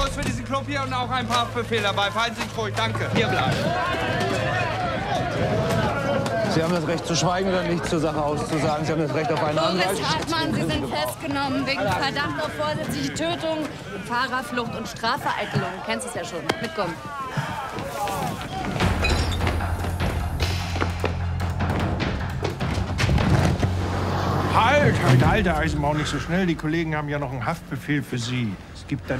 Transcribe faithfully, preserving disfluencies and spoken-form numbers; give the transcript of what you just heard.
Los für diesen Club hier und auch ein paar Haftbefehle dabei. Fallen Sie sich ruhig, danke. Hier bleiben. Sie haben das Recht zu schweigen oder nichts zur Sache auszusagen. Sie haben das Recht auf eine Boris Anweisung. Hartmann, Sie sind festgenommen wegen Verdacht auf vorsätzliche Tötung, Fahrerflucht und Strafvereitelung. Kennst es ja schon. Mitkommen. Halt, halt, halt, Herr Eisenbauer, nicht so schnell. Die Kollegen haben ja noch einen Haftbefehl für Sie. Es gibt dann